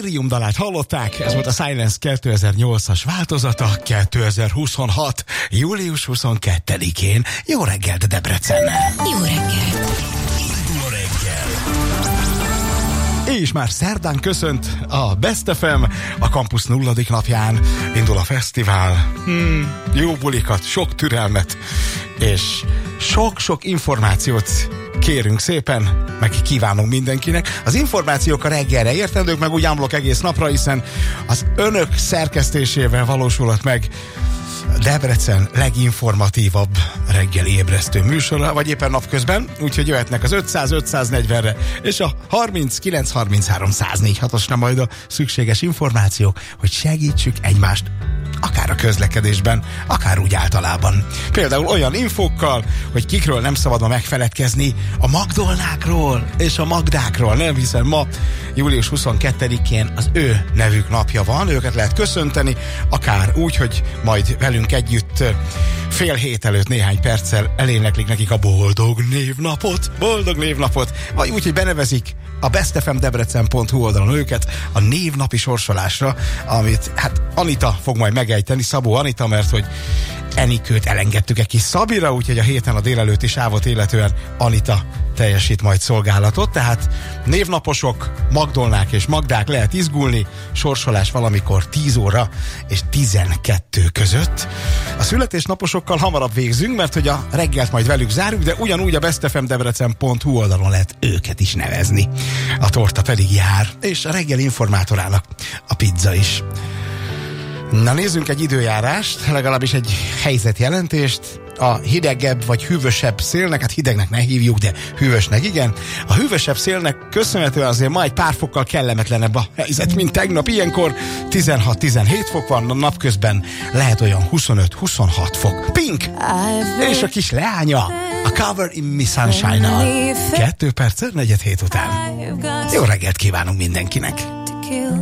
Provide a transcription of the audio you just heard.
Delirium dalát hallották, ez volt a Silence 2008-as változata, 2026. július 22-én. Jó reggelt, Debrecen! Jó reggelt! Jó reggel! És már szerdán köszönt a Best FM, a Campus 0. napján indul a fesztivál. Jó bulikat, sok türelmet, és sok-sok információt kérünk szépen, meg kívánunk mindenkinek. Az információk a reggelre értendők, meg úgy ámblok egész napra, hiszen az önök szerkesztésével valósulhat meg Debrecen leginformatívabb reggeli ébresztő műsora, vagy éppen napközben, úgyhogy jöhetnek az 500-540-re, és a 39-33-104-6-osra majd a szükséges információk, hogy segítsük egymást, akár a közlekedésben, akár úgy általában. Például olyan infókkal, hogy kikről nem szabad ma megfeledkezni, a Magdolnákról és a Magdákról, nem, hiszen ma július 22-én az ő nevük napja van, őket lehet köszönteni, akár úgy, hogy majd velünk együtt fél hét előtt néhány perccel eléneklik nekik a boldog névnapot, vagy úgy, hogy benevezik a bestfmdebrecen.hu oldalon őket a névnapi sorsolásra, amit hát Anita fog majd megejteni, Szabó Anita, mert hogy Enikőt elengedtük egy kis Szabira, úgyhogy a héten a délelőtti sávot illetően Anita teljesít majd szolgálatot, tehát névnaposok, Magdolnák és Magdák, lehet izgulni, sorsolás valamikor 10 óra és 12 között. A születésnaposokkal hamarabb végzünk, mert hogy a reggelt majd velük zárjuk, de ugyanúgy a bestfmdebrecen.hu oldalon lehet őket is nevezni. A torta pedig jár, és a reggel informátorának a pizza is. Na nézzünk egy időjárást, legalábbis egy helyzetjelentést. A hidegebb vagy hűvösebb szélnek, hát hidegnek ne hívjuk, de hűvösnek igen. A hűvösebb szélnek köszönhetően azért ma egy pár fokkal kellemetlenebb a helyzet, mint tegnap. Ilyenkor 16-17 fok van, a napközben lehet olyan 25-26 fok. Pink! És a kis leánya, a Cover in Me Sunshine-nal. 2 perccel 4:07 után. Jó reggelt kívánunk mindenkinek!